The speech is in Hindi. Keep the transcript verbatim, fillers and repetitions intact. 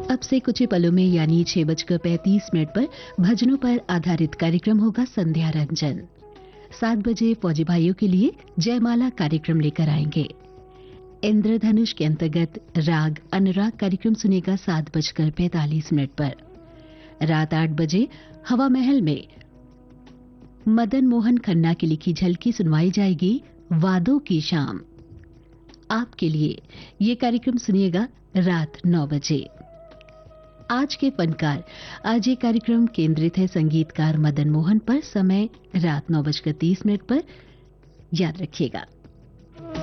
अब से कुछ ही पलों में यानी छह बजकर पैंतीस मिनट पर भजनों पर आधारित कार्यक्रम होगा संध्या रंजन। सात बजे फौजी भाइयों के लिए जयमाला कार्यक्रम लेकर आएंगे। इंद्रधनुष के अंतर्गत राग अनुराग कार्यक्रम सुनेगा सात बजकर पैंतालीस मिनट पर। रात आठ बजे हवा महल में मदन मोहन खन्ना की लिखी झलकी सुनवाई जाएगी वादों की शाम। आपके लिए ये कार्यक्रम सुनिएगा रात नौ बजे। आज के फनकार, आज ये कार्यक्रम केंद्रित है संगीतकार मदन मोहन पर। समय रात नौ बजकर तीस मिनट पर, याद रखिएगा।